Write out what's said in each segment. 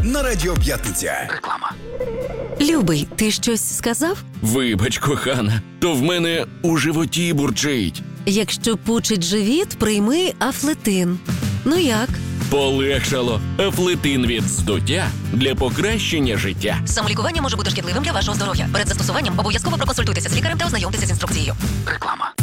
на Радіо П'ятниця. Реклама. Любий, ти щось сказав? Вибач, кохана, то в мене у животі бурчить. Якщо пучить живіт, прийми Афлетин. Ну як? Полегшало. Афлетин від здуття для покращення життя. Самолікування може бути шкідливим для вашого здоров'я. Перед застосуванням обов'язково проконсультуйтеся з лікарем та ознайомтеся з інструкцією. Реклама.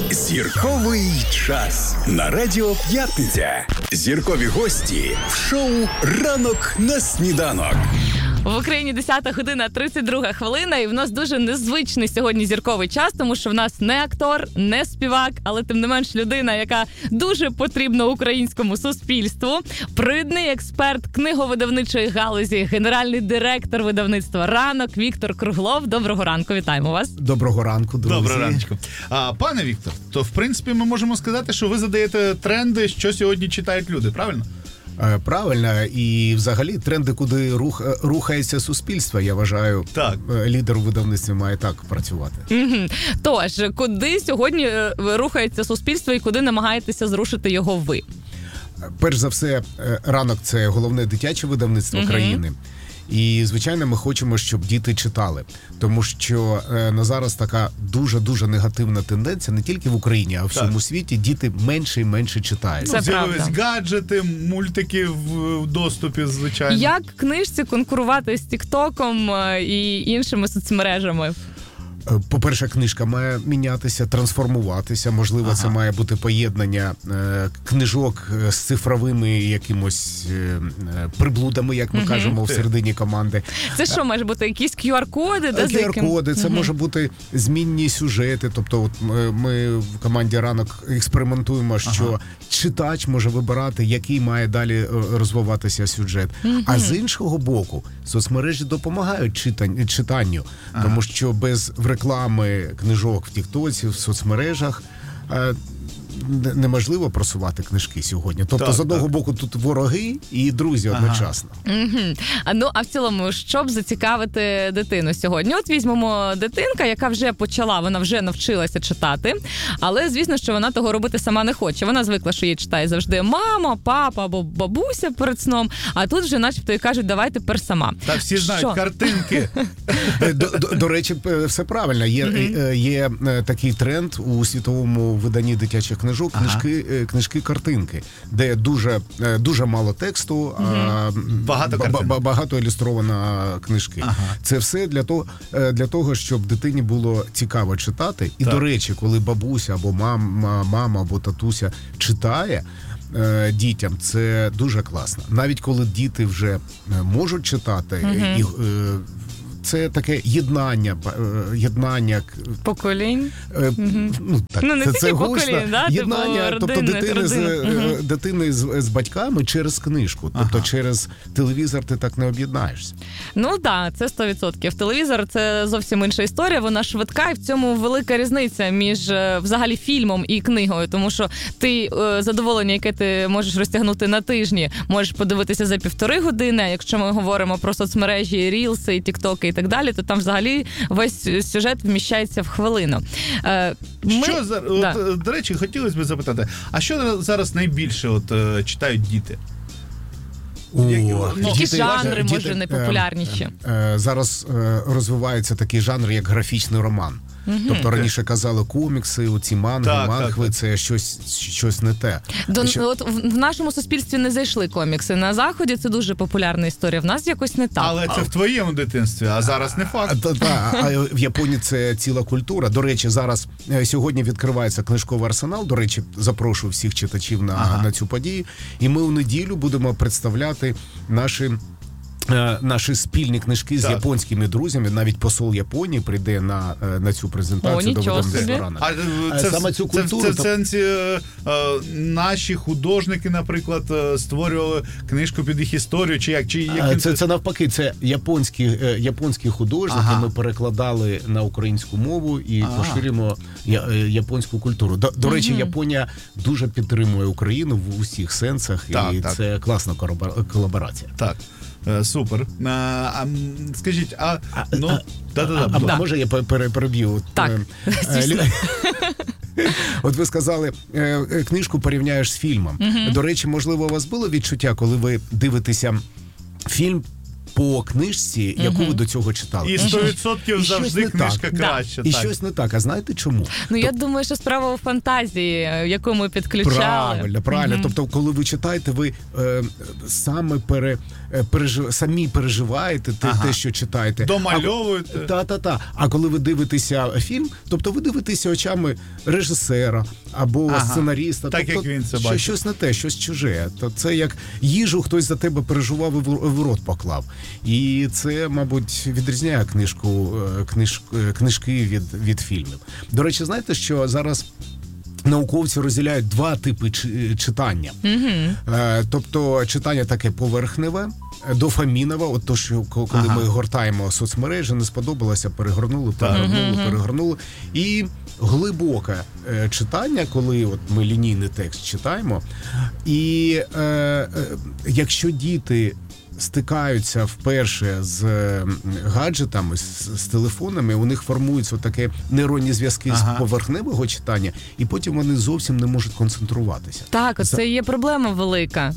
Зірковий час на Радіо П'ятниця. Зіркові гості в шоу «Ранок на сніданок». В Україні 10 година 32 хвилина, і в нас дуже незвичний сьогодні зірковий час, тому що в нас не актор, не співак, але тим не менш людина, яка дуже потрібна українському суспільству. Провідний експерт книговидавничої галузі, генеральний директор видавництва «Ранок» Віктор Круглов. Доброго ранку, вітаємо вас. Доброго ранку, друзі. Доброго раночку. Пане Віктор, то в принципі ми можемо сказати, що ви задаєте тренди, що сьогодні читають люди, правильно? Правильно, і взагалі тренди, куди рухається суспільство, я вважаю, так. Лідер у видавництві має так працювати. Тож, куди сьогодні рухається суспільство і куди намагаєтеся зрушити його ви? Перш за все, «Ранок» – це головне дитяче видавництво країни. І, звичайно, ми хочемо, щоб діти читали. Тому що на зараз така дуже-дуже негативна тенденція, не тільки в Україні, а в всьому світі. Діти менше і менше читають. Це з'явились правда. гаджети, мультики в доступі, звичайно. Як книжці конкурувати з Тіктоком і іншими соцмережами? По-перше, книжка має мінятися, трансформуватися. Можливо, це має бути поєднання книжок з цифровими якимось приблудами, як ми кажемо, всередині команди. Це що, може бути якісь QR-коди? QR-коди, це може бути змінні сюжети. Тобто, от ми в команді «Ранок» експериментуємо, що читач може вибирати, який має далі розвиватися сюжет. А з іншого боку, соцмережі допомагають читанню, тому що без реклами книжок в Тіктоці, в соцмережах неможливо просувати книжки сьогодні. Тобто, з одного боку, тут вороги і друзі одночасно. Ну, а в цілому, щоб зацікавити дитину сьогодні? От візьмемо дитинка, яка вже почала, вона вже навчилася читати, але, звісно, що вона того робити сама не хоче. Вона звикла, що їй читає завжди мама, папа або бабуся перед сном, а тут вже начебто і кажуть, давай тепер сама. Та всі знають картинки. До речі, все правильно. Є такий тренд у світовому виданні дитячих книжок, книжки-картинки, де дуже мало тексту, багато ілюстровано книжки. Це все для того, щоб дитині було цікаво читати. І, до речі, коли бабуся або мама або татуся читає дітям, це дуже класно. Навіть коли діти вже можуть читати, це таке єднання поколінь. Не тільки поколінь, да? Єднання, тобто дитини з батьками через книжку. Тобто через телевізор ти так не об'єднаєшся. Ну так, це 100%. Телевізор – це зовсім інша історія, вона швидка, і в цьому велика різниця між взагалі фільмом і книгою, тому що ти задоволення, яке ти можеш розтягнути на тижні, можеш подивитися за 1,5 години, а якщо ми говоримо про соцмережі, рілси, тіктоки і так далі, то там взагалі весь сюжет вміщається в хвилину. До речі, хотілося б запитати, а що зараз найбільше читають діти? Які жанри, може, найпопулярніші? Зараз розвивається такий жанр, як графічний роман. Тобто раніше казали комікси, оці мангви, це щось не те. От в нашому суспільстві не зайшли комікси. На Заході це дуже популярна історія. В нас якось не так. Але це в твоєму дитинстві, а зараз не факт. А в Японії це ціла культура. До речі, сьогодні відкривається книжковий арсенал. До речі, запрошую всіх читачів на цю подію. І ми у неділю будемо представляти наші спільні книжки з японськими друзями. Навіть посол Японії прийде на цю презентацію до видавництва «Ранок». Саме цю культуру... Це в сенсі наші художники, наприклад, створювали книжку під їх історію, чи як? Це навпаки, це японські художники, ми перекладали на українську мову і поширюємо японську культуру. До речі, Японія дуже підтримує Україну в усіх сенсах, і це класна колаборація. Так. Супер. Скажіть, може я переб'ю? Так. От ви сказали, книжку порівняєш з фільмом. До речі, можливо, у вас було відчуття, коли ви дивитеся фільм по книжці, яку ви до цього читали. І 100% І завжди щось не книжка так. краща. І так. щось не так. А знаєте чому? Ну, я думаю, що справа у фантазії, яку ми підключали. Правильно. Тобто, коли ви читаєте, ви саме самі переживаєте те, що читаєте. Домальовуєте. Та. А коли ви дивитеся фільм, тобто ви дивитеся очами режисера або сценаріста. Так, тобто, як він це бачить. Щось не те, щось чуже. То це як їжу хтось за тебе переживав і в рот поклав. І це, мабуть, відрізняє книжки від фільмів. До речі, знаєте, що зараз науковці розділяють два типи читання. Тобто читання таке поверхневе, дофамінове, от то, що коли ми гортаємо соцмережі, не сподобалося, перегорнули. І глибоке читання, коли от ми лінійний текст читаємо. І якщо діти стикаються вперше з гаджетами, з телефонами, у них формуються такі нейронні зв'язки з поверхневого читання, і потім вони зовсім не можуть концентруватися. Так, це є проблема велика.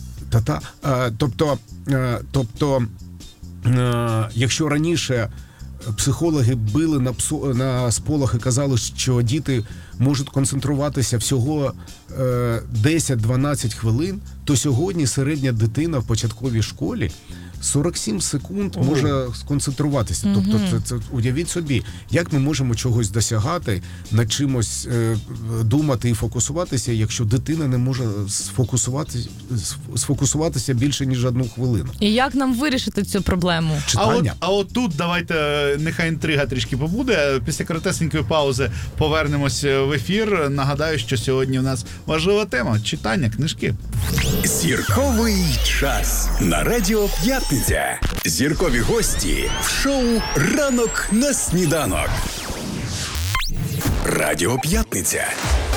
Тобто, якщо раніше психологи били на сполох і казали, що діти можуть концентруватися всього 10-12 хвилин, то сьогодні середня дитина в початковій школі 47 секунд може сконцентруватися. Тобто, це уявіть собі, як ми можемо чогось досягати, над чимось думати і фокусуватися, якщо дитина не може сфокусуватися більше, ніж 1 хвилину. І як нам вирішити цю проблему? Читання. А от тут давайте, нехай інтрига трішки побуде. Після коротесенької паузи повернемось в ефір. Нагадаю, що сьогодні у нас важлива тема – читання, книжки. Зірковий час на Радіо П'ятниця. Зіркові гості в шоу «Ранок на сніданок». Радіо П'ятниця.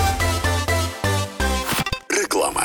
Реклама.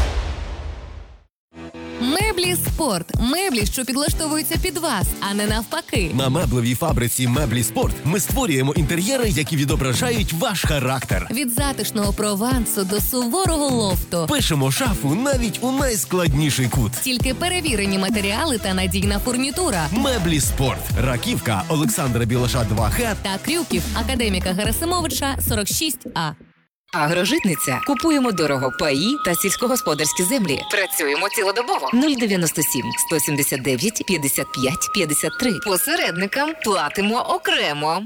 Меблі Спорт. Меблі, що підлаштовуються під вас, а не навпаки. На меблевій фабриці Меблі Спорт ми створюємо інтер'єри, які відображають ваш характер. Від затишного провансу до суворого лофту. Пишемо шафу навіть у найскладніший кут. Тільки перевірені матеріали та надійна фурнітура. Меблі Спорт. Раківка, Олександра Білаша 2Х. Та Крюків, академіка Герасимовича, 46А. Агрожитниця. Купуємо дорого паї та сільськогосподарські землі. Працюємо цілодобово. 097 179 55 53. Посередникам платимо окремо.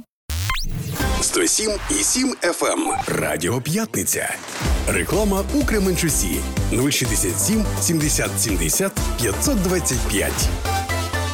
107,7 FM. Радіо П'ятниця. Реклама у Кременчусі. 067 70 70 525.